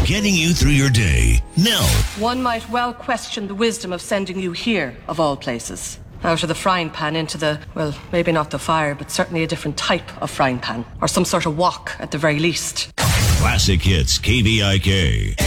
getting you through your day. Now, One might well question the wisdom of sending you here, of all places. Out of the frying pan into the, well, maybe not the fire, but certainly a different type of frying pan. Or some sort of wok, at the very least. Classic Hits KVIK.